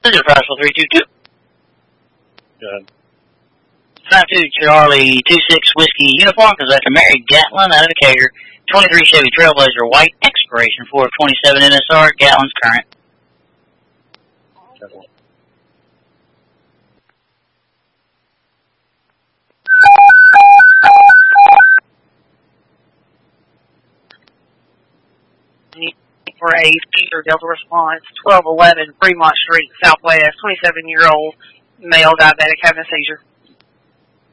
This is Roswell 322. Good. 52 Charlie 26 Whiskey Uniform, because that's a Mary Gatlin out of Decatur. 23 Chevy Trailblazer White, expiration 4/27 NSR, Gatlin's current. Careful. For a Peter Delta response, 1211 Fremont Street, Southwest, 27-year-old male diabetic having a seizure.